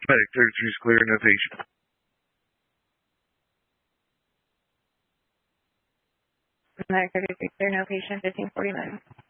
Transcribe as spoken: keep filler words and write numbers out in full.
Medic thirty-three is clear, no patient. Medic thirty-three clear, no patient, fifteen forty-nine.